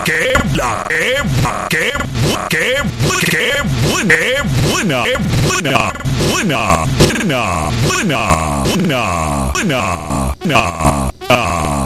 qué buena, qué buena, qué buena, qué buena, qué buena, buena, buena, buena, buena, buena, buena, buena.